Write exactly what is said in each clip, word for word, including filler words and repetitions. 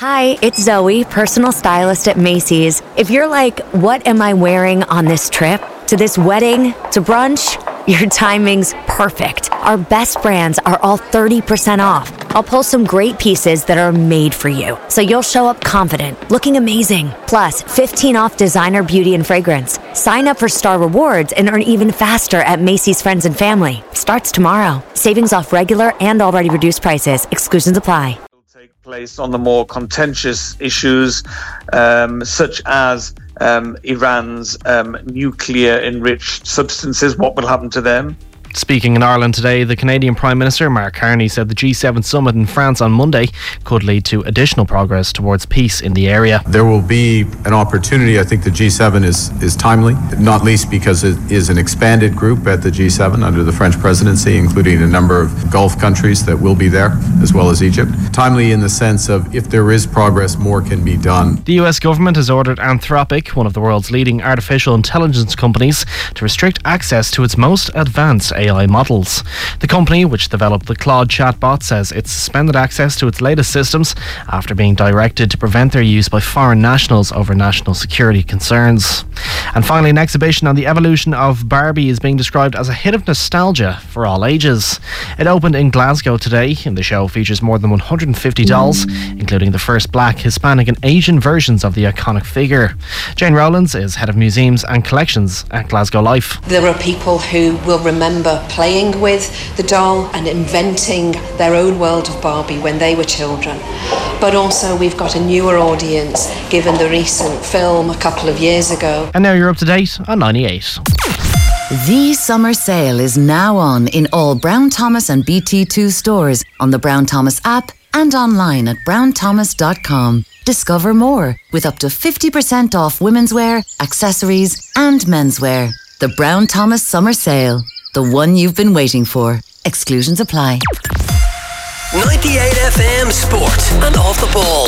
Hi, it's Zoe, personal stylist at Macy's. If you're like, what am I wearing on this trip? To this wedding? To brunch? Your timing's perfect. Our best brands are all thirty percent off. I'll pull some great pieces that are made for you, so you'll show up confident, looking amazing. Plus, fifteen off designer beauty and fragrance. Sign up for Star Rewards and earn even faster at Macy's Friends and Family. Starts tomorrow. Savings off regular and already reduced prices. Exclusions apply. Take place on the more contentious issues, um, such as um, Iran's um, nuclear-enriched substances. What will happen to them? Speaking in Ireland today, the Canadian Prime Minister Mark Carney said the G seven summit in France on Monday could lead to additional progress towards peace in the area. There will be an opportunity. I think the G seven is, is timely, not least because it is an expanded group at the G seven under the French presidency, including a number of Gulf countries that will be there, as well as Egypt. Timely in the sense of if there is progress, more can be done. The U S government has ordered Anthropic, one of the world's leading artificial intelligence companies, to restrict access to its most advanced A I models. The company, which developed the Claude chatbot, says it's suspended access to its latest systems after being directed to prevent their use by foreign nationals over national security concerns. And finally, an exhibition on the evolution of Barbie is being described as a hit of nostalgia for all ages. It opened in Glasgow today, and the show features more than one hundred fifty dolls, including the first black, Hispanic and Asian versions of the iconic figure. Jane Rowlands is head of museums and collections at Glasgow Life. There are people who will remember playing with the doll and inventing their own world of Barbie when they were children. But also we've got a newer audience given the recent film a couple of years ago. And now you're up to date on ninety-eight. The summer sale is now on in all Brown Thomas and B T two stores, on the Brown Thomas app and online at brown thomas dot com. Discover more with up to fifty percent off women's wear, accessories and menswear. The Brown Thomas Summer Sale. The one you've been waiting for. Exclusions apply. ninety-eight F M Sport and Off the Ball.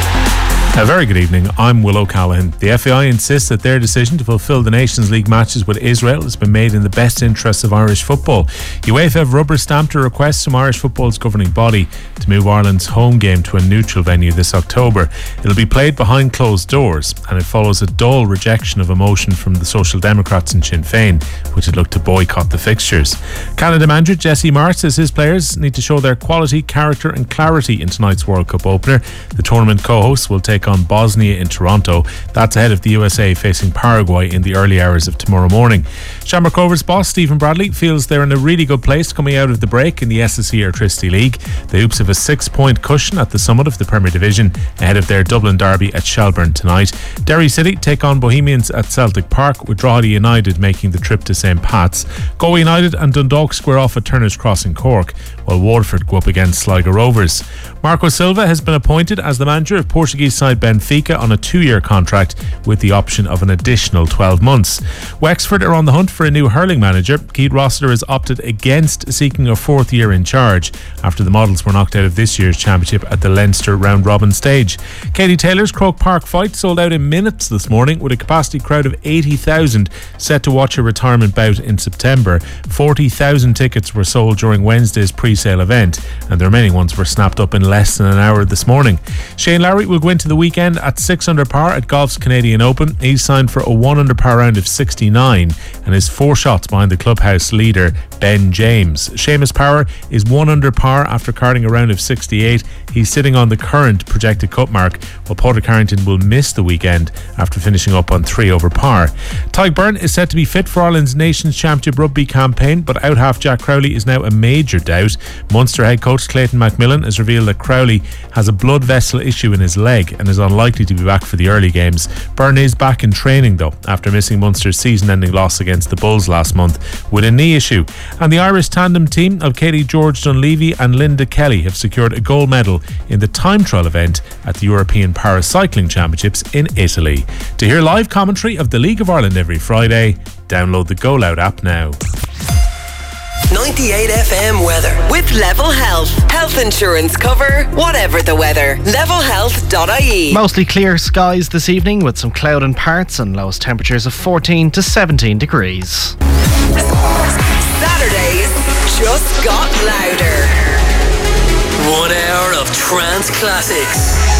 A very good evening, I'm Will O'Callaghan. The F A I insists that their decision to fulfil the Nations League matches with Israel has been made in the best interests of Irish football. UEFA have rubber-stamped a request from Irish football's governing body to move Ireland's home game to a neutral venue this October. It'll be played behind closed doors, and it follows a dull rejection of a motion from the Social Democrats and Sinn Féin, which had looked to boycott the fixtures. Canada manager Jesse Marsh says his players need to show their quality, character and clarity in tonight's World Cup opener. The tournament co-hosts will take on Bosnia in Toronto. That's ahead of the U S A facing Paraguay in the early hours of tomorrow morning. Shamrock Rovers boss Stephen Bradley feels they're in a really good place coming out of the break in the S S E Airtricity League. The Hoops have a six-point cushion at the summit of the Premier Division ahead of their Dublin derby at Shelbourne tonight. Derry City take on Bohemians at Celtic Park, with Drogheda United making the trip to Saint Pat's. Galway United and Dundalk square off at Turner's Cross in Cork, while Waterford go up against Sligo Rovers. Marco Silva has been appointed as the manager of Portuguese side Benfica on a two-year contract with the option of an additional twelve months. Wexford are on the hunt for a new hurling manager. Keith Rossiter has opted against seeking a fourth year in charge after the Models were knocked out of this year's championship at the Leinster round-robin stage. Katie Taylor's Croke Park fight sold out in minutes this morning, with a capacity crowd of eighty thousand set to watch a retirement bout in September. forty thousand tickets were sold during Wednesday's pre-sale event, and the remaining ones were snapped up in less than an hour this morning. Shane Lowry will go into the weekend at six under par at golf's Canadian Open. He's signed for a one under par round of sixty-nine and is four shots behind the clubhouse leader Ben James. Seamus Power is one under par after carding a round of sixty-eight. He's sitting on the current projected cut mark, while Porter Carrington will miss the weekend after finishing up on three over par. Tadhg Byrne is set to be fit for Ireland's Nations Championship rugby campaign, but out half Jack Crowley is now a major doubt. Munster head coach Clayton McMillan has revealed that Crowley has a blood vessel issue in his leg and is unlikely to be back for the early games. Byrne is back in training though, after missing Munster's season-ending loss against the Bulls last month with a knee issue. And the Irish tandem team of Katie George Dunleavy and Linda Kelly have secured a gold medal in the time trial event at the European Paracycling Championships in Italy. To hear live commentary of the League of Ireland every Friday, download the Go Loud app now. ninety-eight F M weather with Level Health. Health insurance cover, whatever the weather. level health dot I E. Mostly clear skies this evening with some cloud in parts and lowest temperatures of fourteen to seventeen degrees. Saturdays just got louder. One hour of trance classics.